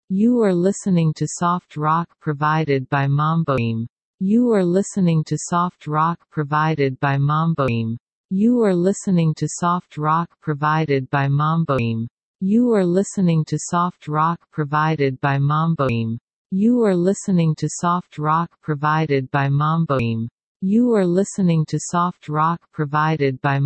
You are listening to soft rock provided by Mamboim. You are listening to soft rock provided by Mamboim. You are listening to soft rock provided by Mamboim. You are listening to soft rock provided by Mamboim. You are listening to soft rock provided by Mamboim. You are listening to soft rock provided by